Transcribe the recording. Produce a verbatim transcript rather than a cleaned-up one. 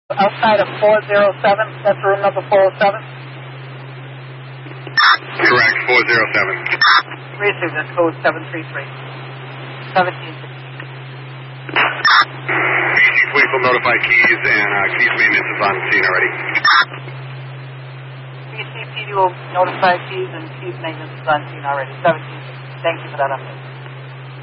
Outside of four oh seven, that's room number four oh seven? Correct, four oh seven. Receive, that's code seven three three. seventeen sixty. B C Police will notify Keys, and uh, Keys maintenance is on scene already. B C P D will notify Keys, and Keys maintenance is on scene already. seventeen sixty. Thank you for that update.